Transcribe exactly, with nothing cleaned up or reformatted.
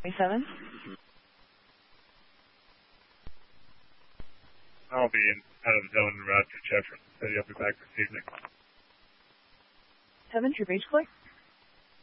twenty-seven. I'll be in out of the zone around Jefferson City. I'll be back this evening. seven, True Beach Clear.